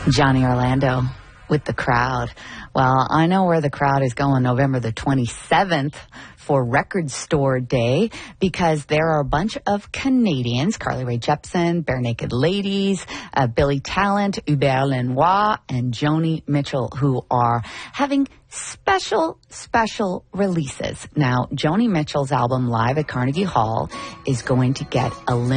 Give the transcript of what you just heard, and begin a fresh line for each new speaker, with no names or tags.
Johnny Orlando with The Crowd. Well, I know where the crowd is going November the 27th for Record Store Day, because there are a bunch of Canadians, Carly Rae Jepsen, Bare Naked Ladies, Billy Talent, Hubert Lenoir, and Joni Mitchell, who are having special releases. Now, Joni Mitchell's album Live at Carnegie Hall is going to get a